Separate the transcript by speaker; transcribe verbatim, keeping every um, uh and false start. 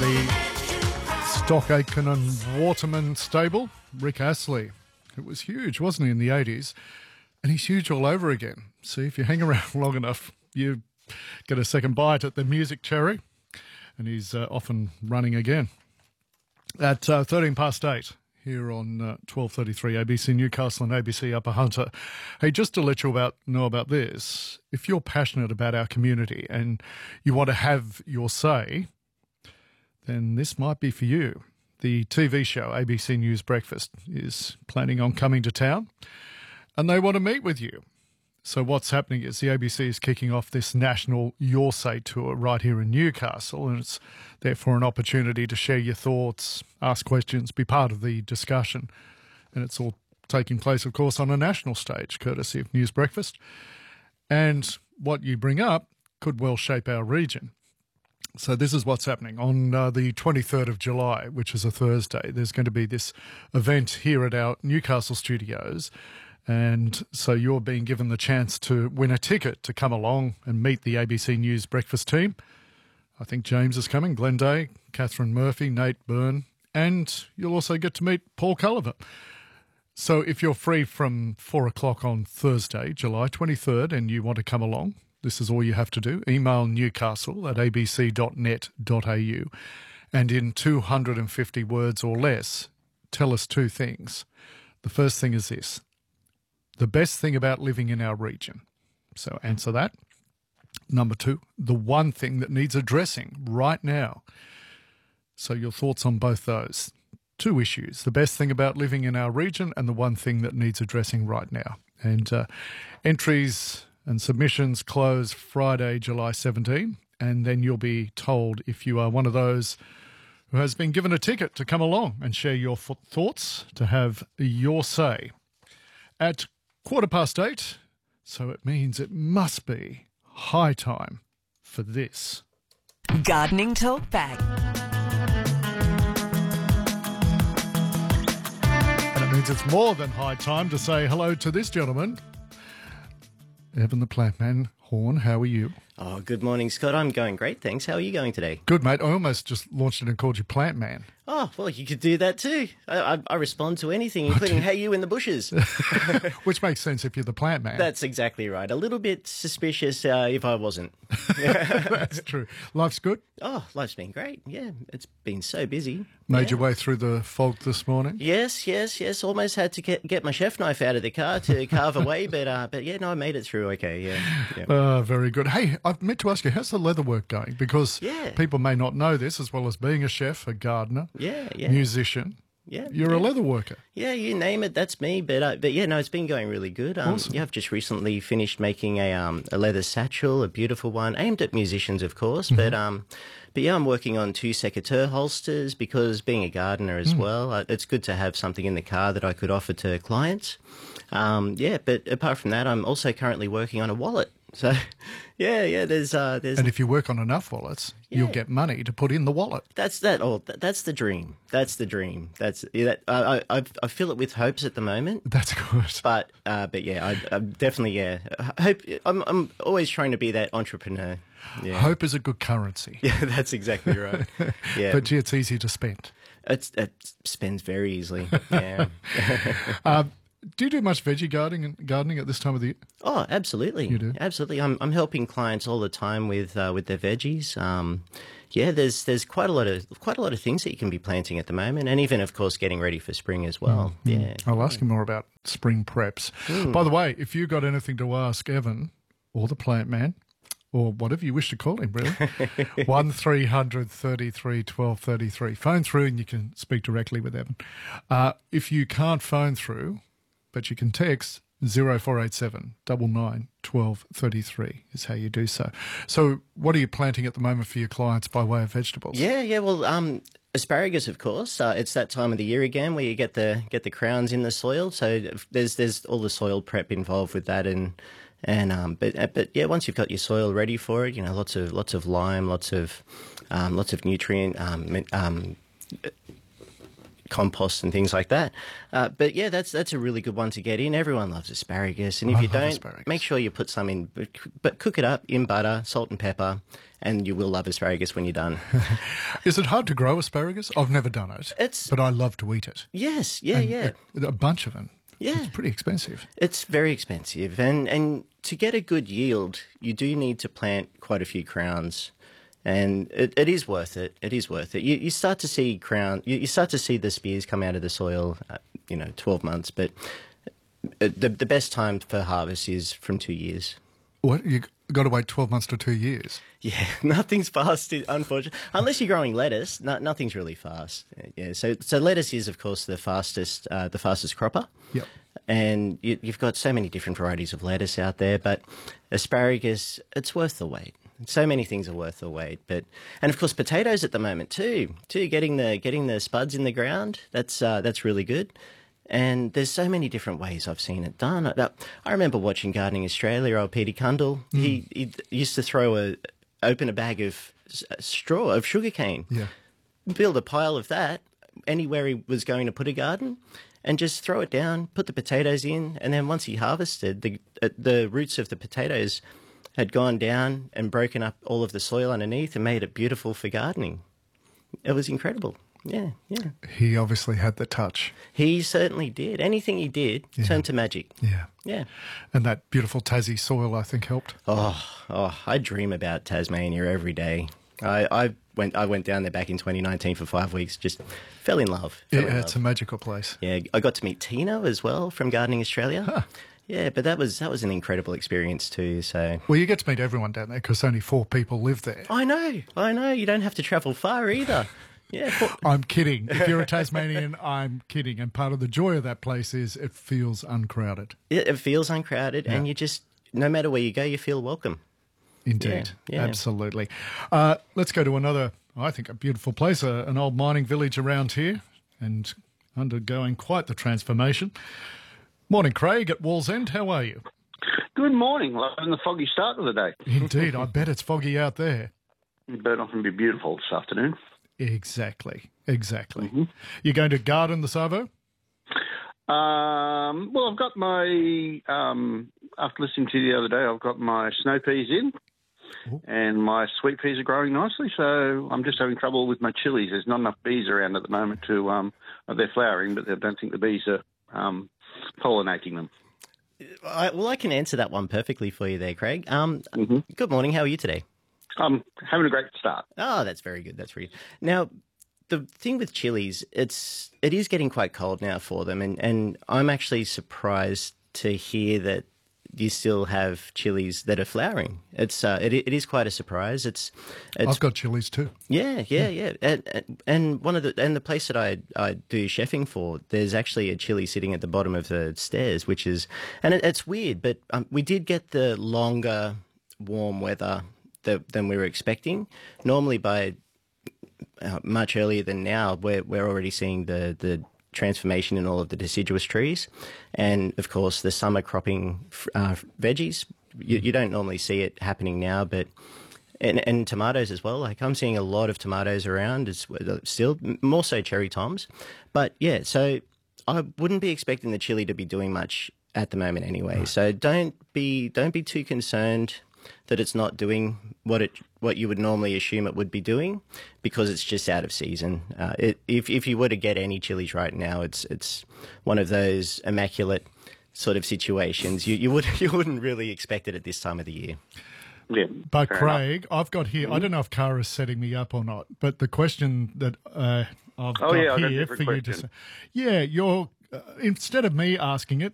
Speaker 1: the Stock Aitken and Waterman stable, Rick Astley. It was huge, wasn't he, in the eighties? And he's huge all over again. See, if you hang around long enough, you get a second bite at the music cherry. And he's uh, often running again. At uh, thirteen past eight, here on uh, twelve thirty-three A B C Newcastle and A B C Upper Hunter. Hey, just to let you about know about this, if you're passionate about our community and you want to have your say, then this might be for you. The T V show A B C News Breakfast is planning on coming to town and they want to meet with you. So what's happening is the A B C is kicking off this national Your Say tour right here in Newcastle, and it's therefore an opportunity to share your thoughts, ask questions, be part of the discussion. And it's all taking place, of course, on a national stage, courtesy of News Breakfast. And what you bring up could well shape our region. So this is what's happening. On uh, the twenty-third of July, which is a Thursday, there's going to be this event here at our Newcastle studios. And so you're being given the chance to win a ticket to come along and meet the A B C News Breakfast team. I think James is coming, Glenn Day, Catherine Murphy, Nate Byrne, and you'll also get to meet Paul Culliver. So if you're free from four o'clock on Thursday, July twenty-third, and you want to come along, this is all you have to do. Email newcastle at a b c dot net dot a u and in two hundred fifty words or less, tell us two things. The first thing is this: the best thing about living in our region. So answer that. Number two, the one thing that needs addressing right now. So your thoughts on both those. Two issues: the best thing about living in our region and the one thing that needs addressing right now. And uh, entries and submissions close Friday, July seventeenth, and then you'll be told if you are one of those who has been given a ticket to come along and share your f- thoughts, to have your say. At quarter past eight, so it means it must be high time for this.
Speaker 2: Gardening Talk Back.
Speaker 1: And it means it's more than high time to say hello to this gentleman. Evan the Plant Man Horn, how are you?
Speaker 3: Oh, good morning, Scott. I'm going great, thanks. How are you going today?
Speaker 1: Good, mate. I almost just launched it and called you Plant Man.
Speaker 3: Oh, well, you could do that too. I, I, I respond to anything, including hey, you in the bushes.
Speaker 1: Which makes sense if you're the Plant Man.
Speaker 3: That's exactly right. A little bit suspicious uh, if I wasn't.
Speaker 1: That's true. Life's good?
Speaker 3: Oh, life's been great. Yeah, it's been so busy.
Speaker 1: Made
Speaker 3: yeah.
Speaker 1: your way through the fog this morning?
Speaker 3: Yes, yes, yes. Almost had to get, get my chef knife out of the car to carve away, but uh, but yeah, no, I made it through okay, yeah. yeah.
Speaker 1: Uh, very good. Hey, I've meant to ask you, how's the leather work going? Because
Speaker 3: yeah.
Speaker 1: people may not know this, as well as being a chef, a gardener,
Speaker 3: yeah, yeah.
Speaker 1: musician.
Speaker 3: Yeah,
Speaker 1: You're
Speaker 3: yeah.
Speaker 1: a leather worker.
Speaker 3: Yeah, you name it, that's me. But uh, but yeah, no, it's been going really good. Um,
Speaker 1: Awesome.
Speaker 3: Yeah, I've just recently finished making a um a leather satchel, a beautiful one, aimed at musicians, of course. Mm-hmm. But um, but yeah, I'm working on two secateurs holsters because being a gardener as mm. well, uh, it's good to have something in the car that I could offer to clients. Um, yeah, but apart from that, I'm also currently working on a wallet. So, yeah, yeah, there's, uh, there's.
Speaker 1: And if you work on enough wallets, yeah. you'll get money to put in the wallet.
Speaker 3: That's that. Oh, that's the dream. That's the dream. That's yeah, that. I, I, I fill it with hopes at the moment.
Speaker 1: That's good.
Speaker 3: But, uh, but yeah, I, I'm definitely yeah. Hope. I'm, I'm always trying to be that entrepreneur. Yeah.
Speaker 1: Hope is a good currency.
Speaker 3: Yeah, that's exactly right. Yeah,
Speaker 1: but gee, it's easy to spend.
Speaker 3: It's it spends very easily. Yeah.
Speaker 1: um, Do you do much veggie gardening gardening at this time of the year?
Speaker 3: Oh, absolutely.
Speaker 1: You do?
Speaker 3: Absolutely. I'm I'm helping clients all the time with uh, with their veggies. Um, yeah, there's there's quite a lot of quite a lot of things that you can be planting at the moment, and even of course getting ready for spring as well. Mm, yeah.
Speaker 1: I'll ask you more about spring preps. Mm. By the way, if you got anything to ask Evan or the Plant Man, or whatever you wish to call him, really, one three hundred thirty-three twelve thirty-three. Phone through and you can speak directly with Evan. Uh, if you can't phone through, but you can text zero four eight seven nine nine one two three three is how you do so. So what are you planting at the moment for your clients by way of vegetables?
Speaker 3: Yeah, yeah, well, um, asparagus, of course. Uh, it's that time of the year again where you get the get the crowns in the soil. So there's there's all the soil prep involved with that, and and um, but but yeah, once you've got your soil ready for it, you know, lots of lots of lime, lots of um, lots of nutrient um, um compost and things like that. Uh, but yeah, that's that's a really good one to get in. Everyone loves asparagus, and if
Speaker 1: I
Speaker 3: you
Speaker 1: love
Speaker 3: don't,
Speaker 1: asparagus.
Speaker 3: make sure you put some in, but, but cook it up in butter, salt and pepper, and you will love asparagus when you're done.
Speaker 1: Is it hard to grow asparagus? I've never done it,
Speaker 3: It's-
Speaker 1: but I love to eat it.
Speaker 3: Yes, yeah, yeah.
Speaker 1: A, a bunch of them.
Speaker 3: Yeah.
Speaker 1: It's pretty expensive.
Speaker 3: It's very expensive, and, and to get a good yield, you do need to plant quite a few crowns, and it, it is worth it. It is worth it. You, you start to see crown, you, you start to see the spears come out of the soil, uh, you know, twelve months, but it, the the best time for harvest is from two years.
Speaker 1: What? You got to wait twelve months to two years?
Speaker 3: Yeah, nothing's fast, unfortunately. Unless you're growing lettuce, no, nothing's really fast. Yeah, so so lettuce is, of course, the fastest uh, the fastest cropper.
Speaker 1: Yep.
Speaker 3: And you, you've got so many different varieties of lettuce out there, but asparagus, it's worth the wait. So many things are worth the wait, but and of course potatoes at the moment too. Too getting the getting the spuds in the ground. That's uh, that's really good. And there's so many different ways I've seen it done. I, I remember watching Gardening Australia. Old Peter Cundall, mm. he, he used to throw a open a bag of straw of sugarcane,
Speaker 1: Yeah.
Speaker 3: build a pile of that anywhere he was going to put a garden, and just throw it down, put the potatoes in, and then once he harvested, the uh, the roots of the potatoes had gone down and broken up all of the soil underneath and made it beautiful for gardening. It was incredible. Yeah, yeah.
Speaker 1: He obviously had the touch.
Speaker 3: He certainly did. Anything he did
Speaker 1: Yeah.
Speaker 3: turned to magic.
Speaker 1: Yeah.
Speaker 3: Yeah.
Speaker 1: And that beautiful Tassie soil, I think, helped.
Speaker 3: Oh, oh, I dream about Tasmania every day. I, I went I went down there back in twenty nineteen for five weeks, just fell in love. Fell
Speaker 1: Yeah,
Speaker 3: in
Speaker 1: it's
Speaker 3: love.
Speaker 1: a magical place.
Speaker 3: Yeah, I got to meet Tino as well from Gardening Australia.
Speaker 1: Huh.
Speaker 3: Yeah, but that was that was an incredible experience too. So
Speaker 1: Well, you get to meet everyone down there because only four people live there.
Speaker 3: I know, I know. You don't have to travel far either. Yeah, four-
Speaker 1: I'm kidding. If you're a Tasmanian, I'm kidding. And part of the joy of that place is it feels uncrowded.
Speaker 3: it, it feels uncrowded,
Speaker 1: Yeah.
Speaker 3: and you just no matter where you go, you feel welcome.
Speaker 1: Indeed.
Speaker 3: Yeah, yeah.
Speaker 1: Absolutely. Uh, let's go to another, I think, a beautiful place, uh, an old mining village around here and undergoing quite the transformation. Morning, Craig at Wallsend. How are you?
Speaker 4: Good morning. Loving the foggy start of the day.
Speaker 1: Indeed. I bet it's foggy out there.
Speaker 4: It better not be beautiful this afternoon.
Speaker 1: Exactly. Exactly.
Speaker 4: Mm-hmm.
Speaker 1: You're going to garden the Savo?
Speaker 4: Um, well, I've got my, um, after listening to you the other day, I've got my snow peas in
Speaker 1: Ooh.
Speaker 4: and my sweet peas are growing nicely. So I'm just having trouble with my chilies. There's not enough bees around at the moment to, um, they're flowering, but I don't think the bees are um, pollinating them.
Speaker 3: I, well, I can answer that one perfectly for you there, Craig. Um,
Speaker 4: Mm-hmm.
Speaker 3: Good morning. How are you today?
Speaker 4: I'm having a great start.
Speaker 3: Oh, that's very good. That's very good. Now, the thing with chilies, it's it is getting quite cold now for them, and, and I'm actually surprised to hear that you still have chilies that are flowering. It's uh, it it is quite a surprise. It's it's
Speaker 1: I've got chilies too.
Speaker 3: yeah, yeah, yeah. And, and one of the and the place that I I do chefing for, there's actually a chili sitting at the bottom of the stairs, which is and it, it's weird, but um, we did get the longer warm weather that, than we were expecting. Normally by uh, much earlier than now, we're we're already seeing the the transformation in all of the deciduous trees, and of course the summer cropping uh, veggies. You, you don't normally see it happening now, but and, and tomatoes as well. Like I'm seeing a lot of tomatoes around. It's still more so cherry toms, but yeah. So I wouldn't be expecting the chili to be doing much at the moment anyway. So don't be don't be too concerned that it's not doing what it what you would normally assume it would be doing, because it's just out of season. Uh, it, if if you were to get any chilies right now, it's it's one of those immaculate sort of situations. You you would you wouldn't really expect it at this time of the year.
Speaker 4: Yeah,
Speaker 1: But
Speaker 4: fair
Speaker 1: Craig, I've got here,
Speaker 4: Mm-hmm.
Speaker 1: I don't know if Kara's setting me up or not, but the question that uh, I've
Speaker 4: Oh,
Speaker 1: got
Speaker 4: yeah, I've got a
Speaker 1: here
Speaker 4: different
Speaker 1: for you to
Speaker 4: question.
Speaker 1: say, yeah, you're, uh, instead of me asking it,